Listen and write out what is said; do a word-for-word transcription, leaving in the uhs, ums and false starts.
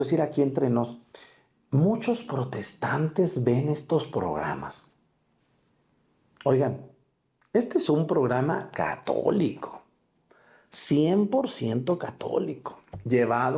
decir aquí entre nos, muchos protestantes ven estos programas. Oigan, este es un programa católico, cien por ciento católico, llevado